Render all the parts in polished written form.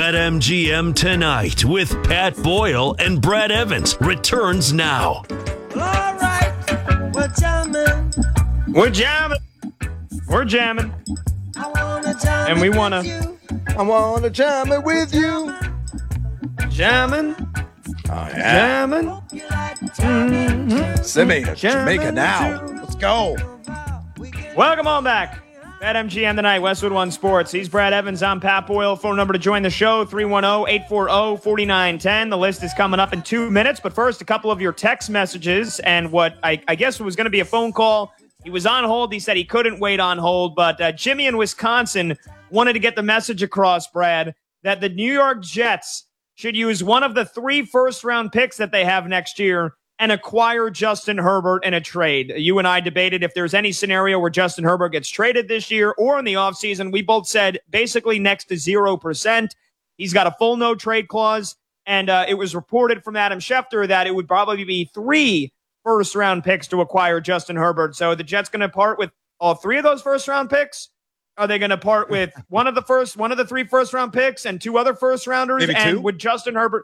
BetMGM Tonight with Pat Boyle and Brad Evans returns now. All right, we're jamming. We're jamming. We're jamming. I wanna jam And we it wanna- with you. I want to jam it with you. Jamming. Oh, yeah. Jamming. Hope you like jamming too. Send me to Jamming Jamaica now. too. Let's go. Welcome on back. BetMGM Tonight, Westwood One Sports. He's Brad Evans. I'm Pat Boyle. Phone number to join the show, 310-840-4910. The list is coming up in 2 minutes. But first, a couple of your text messages and what I guess was going to be a phone call. He was on hold. He said he couldn't wait on hold. But Jimmy in Wisconsin wanted to get the message across, Brad, that the New York Jets should use one of the 3 first-round picks that they have next year and acquire Justin Herbert in a trade. You and I debated if there's any scenario where Justin Herbert gets traded this year or in the offseason. We both said basically next to 0%. He's got a full no-trade clause, and it was reported from Adam Schefter that it would probably be 3 first-round picks to acquire Justin Herbert. So the Jets going to part with all 3 of those first-round picks? Are they going to part with one of the 3 first-round picks and 2 other first-rounders? Maybe 2? And would Justin Herbert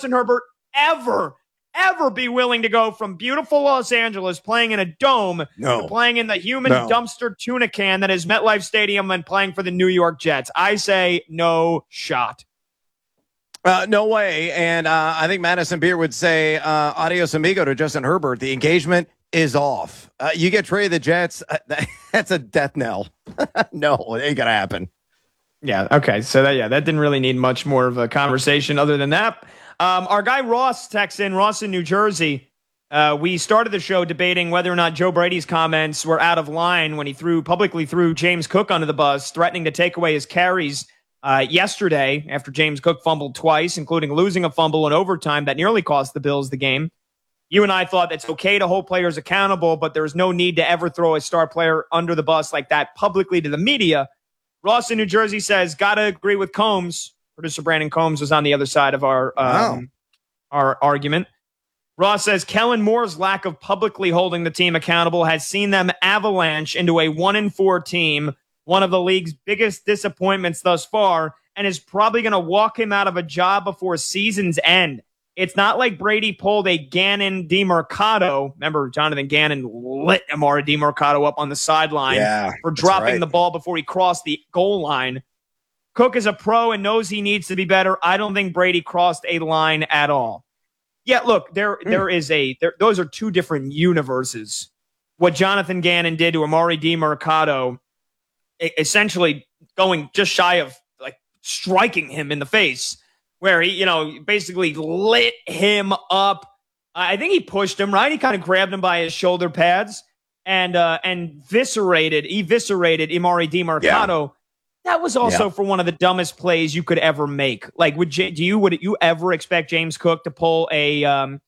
ever be willing to go from beautiful Los Angeles playing in a dome No. to playing in the human No. dumpster tuna can that is MetLife Stadium and playing for the New York Jets? I say no shot. No way. And I think Madison Beer would say adios amigo to Justin Herbert. The engagement is off. You get traded the Jets. That's a death knell. No, it ain't going to happen. Yeah, okay. So that didn't really need much more of a conversation other than that. Our guy Ross texts in, Ross in New Jersey. We started the show debating whether or not Joe Brady's comments were out of line when he publicly threw James Cook under the bus, threatening to take away his carries yesterday after James Cook fumbled twice, including losing a fumble in overtime that nearly cost the Bills the game. You and I thought it's okay to hold players accountable, but there's no need to ever throw a star player under the bus like that publicly to the media. Ross in New Jersey says, gotta agree with Combs. Producer Brandon Combs was on the other side of our argument. Ross says Kellen Moore's lack of publicly holding the team accountable has seen them avalanche into a 1-4 team, one of the league's biggest disappointments thus far, and is probably going to walk him out of a job before season's end. It's not like Brady pulled a Gannon DeMercado. Remember, Jonathan Gannon lit Amari DeMercado up on the sideline for dropping the ball before he crossed the goal line. Cook is a pro and knows he needs to be better. I don't think Brady crossed a line at all. Yeah, look, those are 2 different universes. What Jonathan Gannon did to Amari DeMercado, essentially going just shy of like striking him in the face, where he, basically lit him up. I think he pushed him, right? He kind of grabbed him by his shoulder pads and eviscerated Amari DeMercado. Yeah. That was also for one of the dumbest plays you could ever make. Like, would you ever expect James Cook to pull a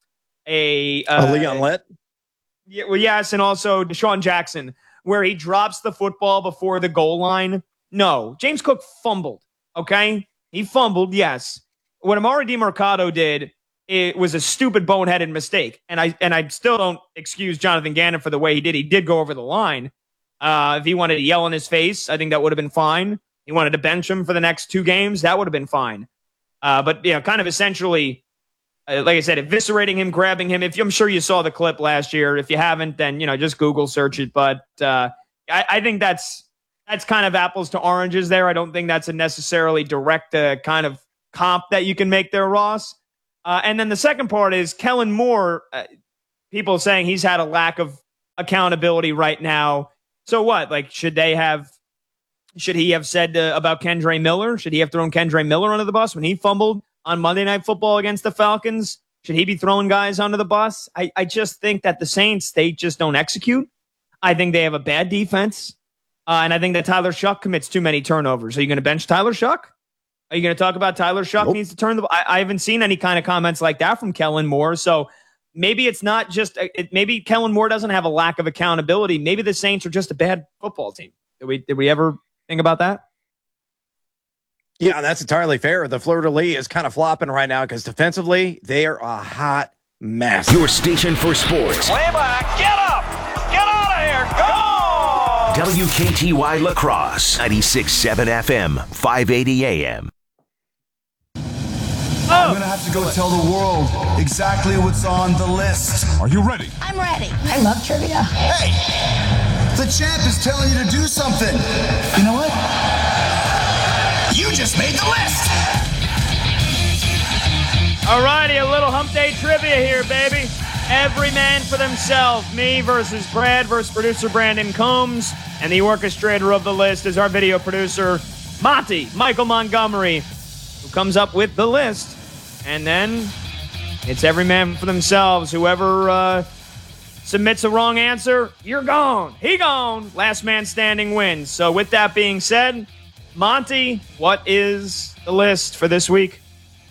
Leon Lett? Yeah, well, yes, and also Deshaun Jackson, where he drops the football before the goal line? No, James Cook fumbled. Okay, he fumbled. Yes, what Amari DeMercado did, it was a stupid, boneheaded mistake, and I still don't excuse Jonathan Gannon for the way he did. He did go over the line. If he wanted to yell in his face, I think that would have been fine. He wanted to bench him for the next 2 games. That would have been fine. But, kind of essentially, like I said, eviscerating him, grabbing him. I'm sure you saw the clip last year. If you haven't, then, just Google search it. But I think that's kind of apples to oranges there. I don't think that's a necessarily direct kind of comp that you can make there, Ross. And then the second part is Kellen Moore, people saying he's had a lack of accountability right now. So what? Like, should he have said about Kendre Miller? Should he have thrown Kendre Miller under the bus when he fumbled on Monday Night Football against the Falcons? Should he be throwing guys under the bus? I just think that the Saints, they just don't execute. I think they have a bad defense. And I think that Tyler Shuck commits too many turnovers. Are you going to bench Tyler Shuck? Are you going to talk about Tyler Shuck needs to turn the ball? I haven't seen any kind of comments like that from Kellen Moore. So maybe it's not just maybe Kellen Moore doesn't have a lack of accountability. Maybe the Saints are just a bad football team. Did we ever think about that? Yeah, that's entirely fair. The fleur-de-lis is kind of flopping right now because defensively, they are a hot mess. Your station for sports. Way back. Get up. Get out of here. Go. WKTY Lacrosse, 96.7 FM, 580 AM. I'm gonna have to go tell the world exactly what's on the list. Are you ready? I'm ready. I love trivia. Hey! The champ is telling you to do something. You know what? You just made the list! Alrighty, a little hump day trivia here, baby. Every man for themselves. Me versus Brad versus producer Brandon Combs. And the orchestrator of the list is our video producer, Monty, Michael Montgomery, who comes up with the list. And then it's every man for themselves. Whoever submits a wrong answer, you're gone. He gone. Last man standing wins. So with that being said, Monty, what is the list for this week?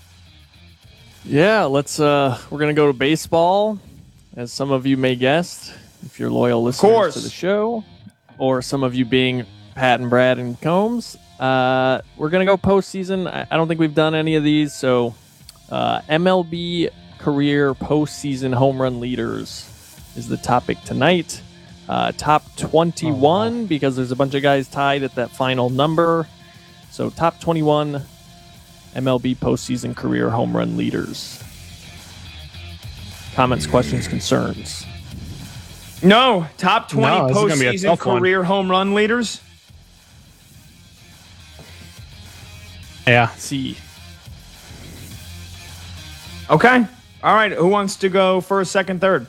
Yeah, we're going to go to baseball, as some of you may guess, if you're loyal listeners to the show, or some of you being Pat and Brad and Combs. We're going to go postseason. I don't think we've done any of these, so MLB career postseason home run leaders is the topic tonight. Top 21, because there's a bunch of guys tied at that final number. So top 21 MLB postseason career home run leaders. Comments, questions, concerns? No, top 20 postseason career home run leaders. Yeah. See. Okay. All right. Who wants to go first, second, third?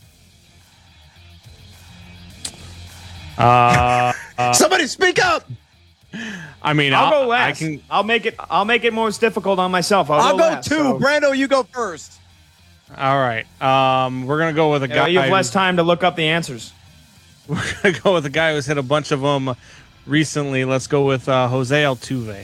Somebody speak up. I mean, I'll go last. I'll make it most difficult on myself. I'll go last, two. so. Brando, you go first. All right. We're gonna go with a guy. You have less time to look up the answers. We're gonna go with a guy who's hit a bunch of them recently. Let's go with Jose Altuve.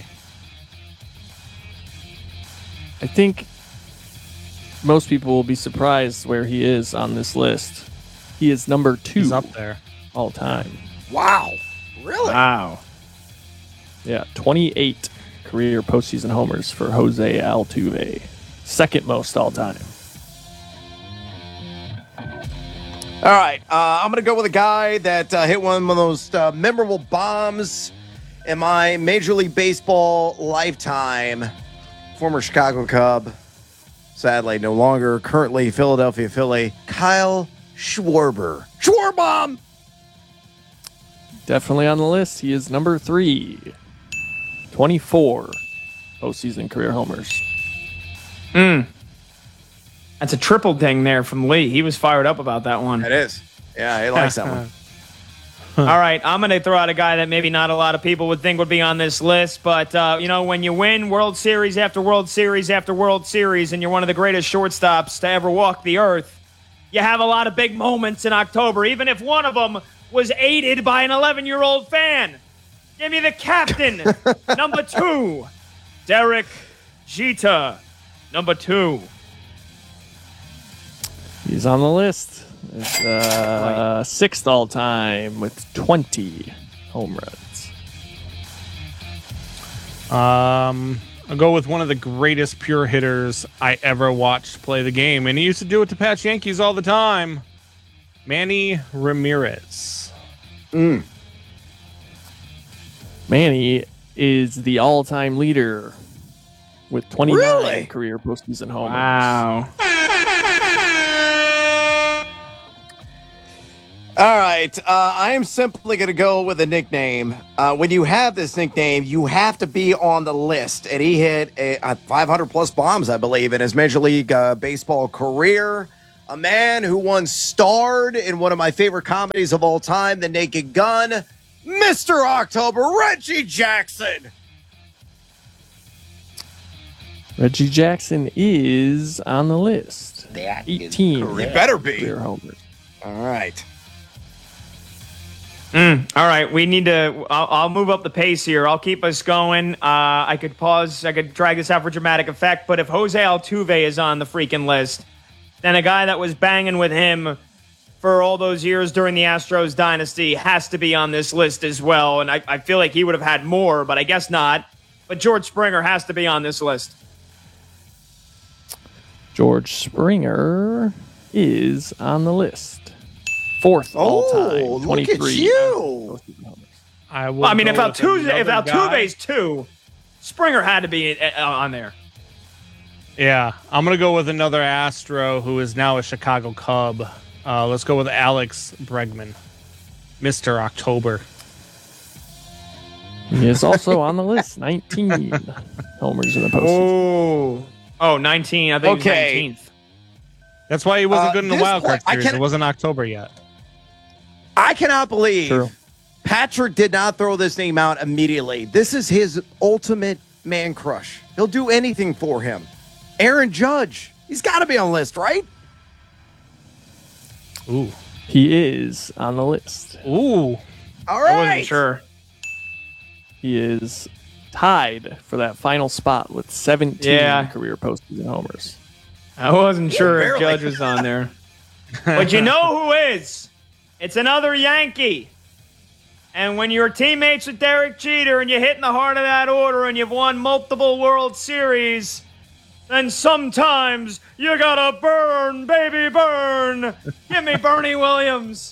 I think most people will be surprised where he is on this list. He is number 2. He's up there all time. Wow. Really? Wow. Yeah, 28 career postseason homers for Jose Altuve. Second most all time. All right. I'm going to go with a guy that hit one of the most memorable bombs in my Major League Baseball lifetime. Former Chicago Cub, sadly no longer, currently Philadelphia Philly, Kyle Schwarber. Schwarbomb! Definitely on the list. He is number 3. 24 postseason career homers. That's a triple ding there from Lee. He was fired up about that one. It is. Yeah, he likes that one. All right, I'm going to throw out a guy that maybe not a lot of people would think would be on this list, but, when you win World Series after World Series after World Series and you're one of the greatest shortstops to ever walk the earth, you have a lot of big moments in October, even if one of them was aided by an 11-year-old fan. Give me the captain, number 2, Derek Jeter, number 2. He's on the list. It's 6th all time with 20 home runs. I'll go with one of the greatest pure hitters I ever watched play the game, and he used to do it to patch Yankees all the time. Manny Ramirez. Manny is the all-time leader with 29 Really? career postseason homers. Wow. All right. I am simply going to go with a nickname. When you have this nickname, you have to be on the list. And he hit 500-plus bombs, I believe, in his Major League Baseball career. A man who once starred in one of my favorite comedies of all time, The Naked Gun, Mr. October, Reggie Jackson. Reggie Jackson is on the list. 18 He better be. career homers. All right. All right, we need to. I'll move up the pace here. I'll keep us going. I could pause. I could drag this out for dramatic effect. But if Jose Altuve is on the freaking list, then a guy that was banging with him for all those years during the Astros dynasty has to be on this list as well. And I feel like he would have had more, but I guess not. But George Springer has to be on this list. George Springer is on the list. 4th all time. 23. Look at you. I mean, if Altuve's 2, Springer had to be on there. Yeah, I'm going to go with another Astro who is now a Chicago Cub. Let's go with Alex Bregman, Mr. October. He is also on the list. 19 homers in the postseason. Oh, 19. I think Okay. he was 19th. That's why he wasn't good in the this wild card point, series. It wasn't October yet. I cannot believe True. Patrick did not throw this name out immediately. This is his ultimate man crush. He'll do anything for him. Aaron Judge. He's got to be on the list, right? Ooh. He is on the list. Ooh. All I right. wasn't sure. He is tied for that final spot with 17 career postseason homers. I wasn't sure if barely. Judge was on there. But you know who is? It's another Yankee. And when you're teammates with Derek Jeter and you hit in the heart of that order and you've won multiple World Series, then sometimes you gotta burn, baby, burn. Give me Bernie Williams.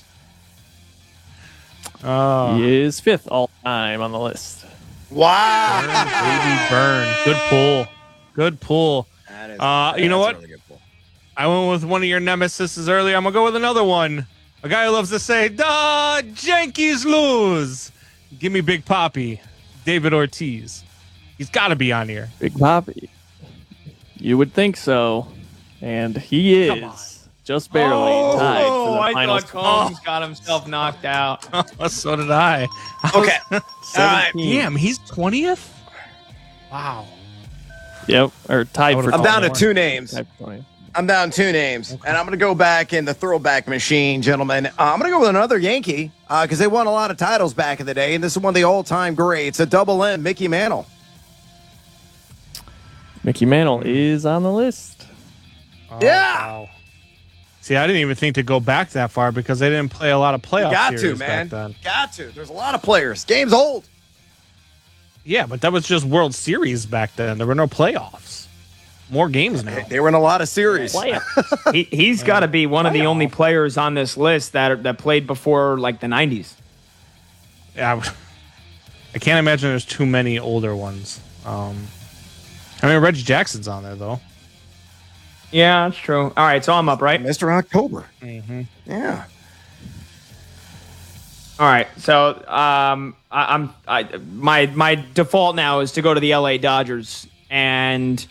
He is 5th all time on the list. Wow. Baby burn. Good pull. Good pull. You know what? I went with one of your nemesis earlier. I'm going to go with another one. A guy who loves to say, "Da Yankees lose." Give me Big Papi, David Ortiz. He's got to be on here. Big Papi. You would think so. And he is just barely tied for the I final thought Combs got himself knocked out. So did I. Okay. All right. 17. Damn, he's 20th? Wow. Yep. Or tied for I'm down to 20. 2 names. Tied for 20. I'm down 2 names. And I'm going to go back in the throwback machine, gentlemen. I'm going to go with another Yankee because they won a lot of titles back in the day. And this is one of the all-time greats, a double M, Mickey Mantle. Mickey Mantle is on the list. Yeah. Wow. See, I didn't even think to go back that far because they didn't play a lot of playoff Got to, series man. back then. Got to. There's a lot of players. Game's old. Yeah, but that was just World Series back then. There were no playoffs. More games now. They were in a lot of series. He's got to be one of the only players on this list that played before like the 90s. Yeah, I can't imagine there's too many older ones. I mean, Reggie Jackson's on there, though. Yeah, that's true. All right, so I'm up, right? Mr. October. Mm-hmm. Yeah. All right, so my default now is to go to the LA Dodgers, and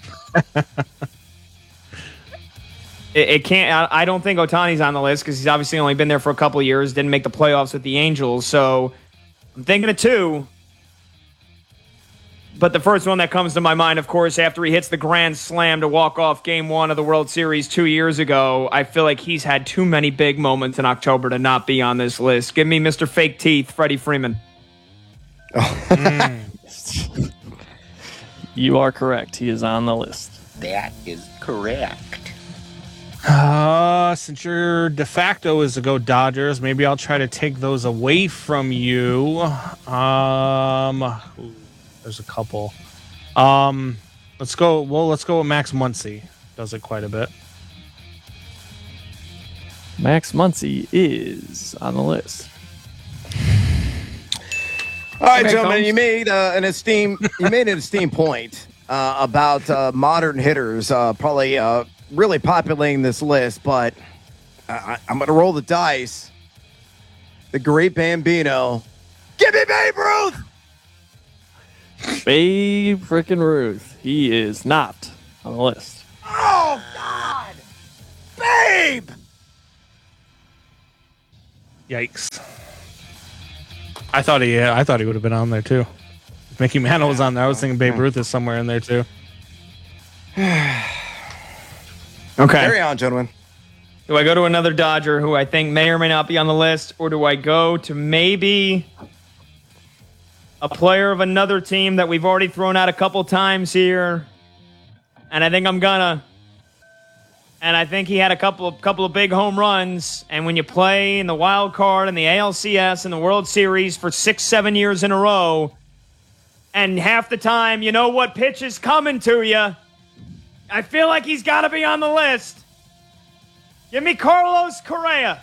it can't. I don't think Ohtani's on the list because he's obviously only been there for a couple of years, didn't make the playoffs with the Angels, so I'm thinking of 2. But the first one that comes to my mind, of course, after he hits the grand slam to walk off Game 1 of the World Series 2 years ago, I feel like he's had too many big moments in October to not be on this list. Give me Mr. Fake Teeth, Freddie Freeman. You are correct. He is on the list. That is correct. Since your de facto is to go Dodgers, maybe I'll try to take those away from you. There's a couple. Let's go with Max Muncy. Does it quite a bit. Max Muncy is on the list. All right, Okay, gentlemen, Combs. you made an esteemed point about modern hitters probably really populating this list, but I'm going to roll the dice. The great Bambino. Give me Babe Ruth! Babe frickin' Ruth. He is not on the list. Oh, God! Babe! Yikes. I thought he would have been on there too. If Mickey Mantle was on there, I was thinking Babe Ruth is somewhere in there too. Okay. Carry on, gentlemen. Do I go to another Dodger who I think may or may not be on the list, or do I go to maybe a player of another team that we've already thrown out a couple times here? And I think I'm gonna. And I think he had a couple of big home runs. And when you play in the wild card and the ALCS and the World Series for 6-7 years in a row, and half the time you know what pitch is coming to you, I feel like he's got to be on the list. Give me Carlos Correa.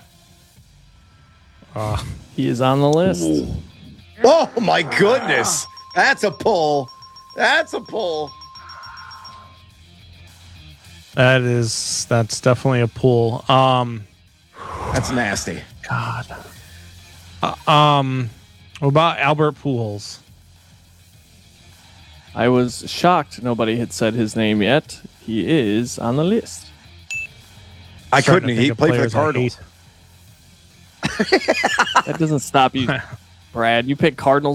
He is on the list. Oh, my goodness. That's a pull. That's a pull. That's definitely a pull. That's nasty. God. What about Albert Pujols? I was shocked nobody had said his name yet. He is on the list. I couldn't. He played for the Cardinals. That doesn't stop you, Brad. You pick Cardinals